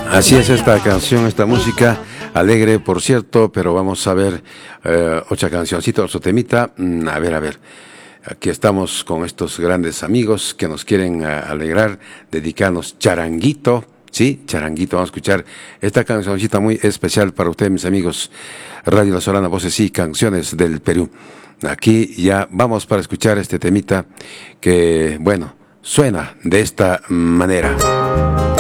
Así es esta canción, esta música, alegre por cierto, pero vamos a ver otra cancioncita, otro temita. A ver, aquí estamos con estos grandes amigos que nos quieren alegrar, dedicarnos charanguito, sí, charanguito, vamos a escuchar esta cancioncita muy especial para ustedes, mis amigos, Radio La Solana, Voces y Canciones del Perú. Aquí ya vamos para escuchar este temita que, bueno, suena de esta manera.